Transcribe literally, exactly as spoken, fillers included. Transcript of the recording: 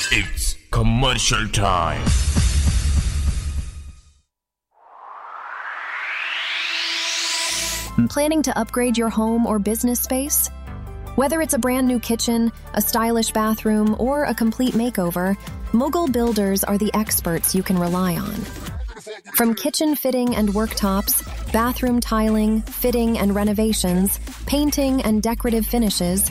It's commercial time. Planning to upgrade your home or business space? Whether it's a brand new kitchen, a stylish bathroom, or a complete makeover, Mogul Builders are the experts you can rely on. From kitchen fitting and worktops, bathroom tiling, fitting and renovations, painting and decorative finishes,